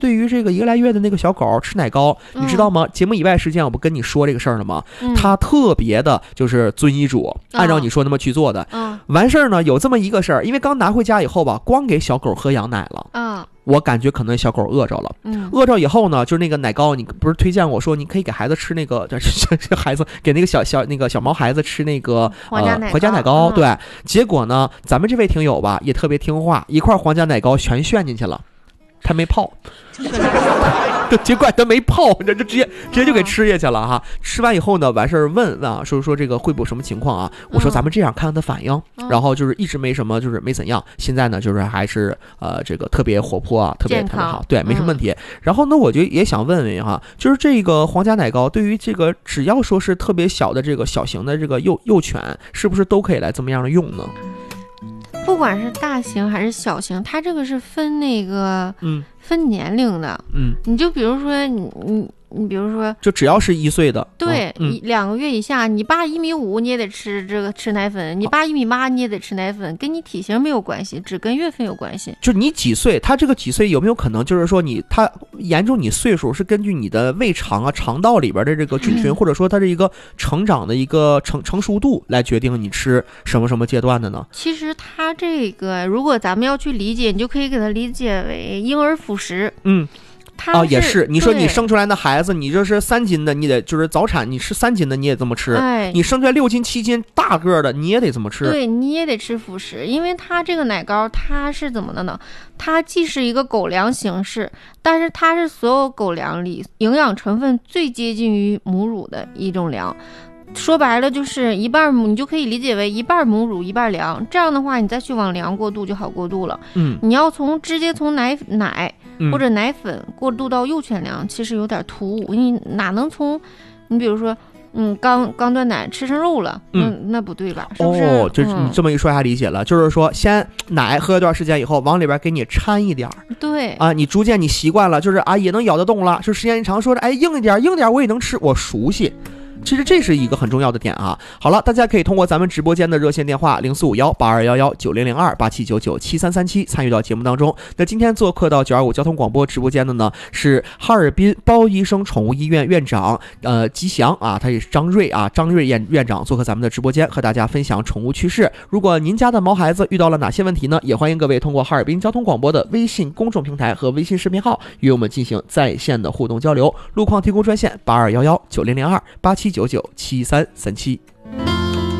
对于这个1个来月的那个小狗吃奶膏，你知道吗？节目以外时间我不跟你说这个事儿了吗？他特别的就是遵医嘱，按照你说那么去做的。完事儿呢，有这么一个事儿，因为刚拿回家以后吧，光给小狗喝羊奶了。我感觉可能小狗饿着了。饿着以后呢，就是那个奶膏，你不是推荐我说你可以给孩子吃那个，孩子给那个小毛孩子吃那个皇家奶膏。对，结果呢，咱们这位听友吧也特别听话，一块皇家奶膏全炫进去了，他没泡。结果他没泡，这直接就给吃下去了哈。吃完以后呢，完事儿问啊，说这个会不会什么情况啊？我说咱们这样看看他反应，然后就是一直没什么，就是没怎样。现在呢，就是还是这个特别活泼啊，特别好，对，没什么问题。然后呢，我就也想问问哈，就是这个皇家奶膏对于这个只要说是特别小的这个小型的这个幼犬，是不是都可以来这么样的用呢？ 不管是大型还是小型，它这个是分那个分年龄的。你就比如说你比如说， 就只要是1岁的， 对，2个月以下，你爸1.5米，你也得吃奶粉；你爸1.8米，你也得吃奶粉，跟你体型没有关系，只跟月份有关系。 就你几岁，他这个几岁有没有可能就是说他研究你岁数是根据你的胃肠啊、肠道里边的这个菌群，或者说它是一个成长的一个成熟度来决定你吃什么阶段的呢？ 其实它这个如果咱们要去理解，你就可以给它理解为婴儿辅食。 也是，你说你生出来的孩子，你就是3斤的，你得就是早产，你吃3斤的，你也这么吃。你生出来6斤7斤大个的，你也得这么吃。 对，你也得吃辅食，因为它这个奶膏它是怎么的呢？它既是一个狗粮形式，但是它是所有狗粮里营养成分最接近于母乳的一种粮。说白了就是一半母，你就可以理解为一半母乳一半粮，这样的话你再去往粮过渡就好过渡了。你要直接从奶或者奶粉过渡到幼犬粮，其实有点突兀，你哪能从你比如说刚断奶吃成肉了，那不对吧？是不是？ 就你这么一说还理解了，就是说先奶喝一段时间以后，往里边给你掺一点， 对啊，你逐渐你习惯了，就是也能咬得动了，就时间一长说着硬一点我也能吃，我熟悉。其实这是一个很重要的点啊。好了，大家可以通过咱们直播间的热线电话04518211900287997337参与到节目当中。那今天做客到925交通广播直播间的呢是哈尔滨包医生宠物医院院长吉祥啊，他也是张瑞院长做客咱们的直播间，和大家分享宠物趣事。如果您家的毛孩子遇到了哪些问题呢，也欢迎各位通过哈尔滨交通广播的微信公众平台和微信视频号与我们进行在线的互动交流。路况提供专线8211900287997337。